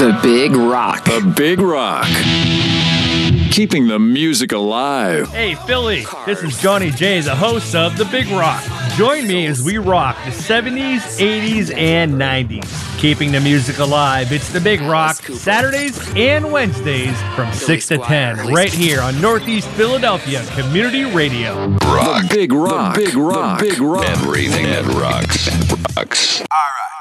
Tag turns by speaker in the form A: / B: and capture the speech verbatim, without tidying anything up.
A: The Big Rock.
B: The Big Rock. Keeping the music alive.
C: Hey, Philly, this is Johnny J, the host of The Big Rock. Join me as we rock the seventies, eighties, and nineties. Keeping the music alive, it's The Big Rock, Saturdays and Wednesdays from six to ten, right here on Northeast Philadelphia Community Radio.
B: Rock. The Big Rock. The Big Rock. The Big Rock.
D: Everything that rocks. Rocks.
E: All right.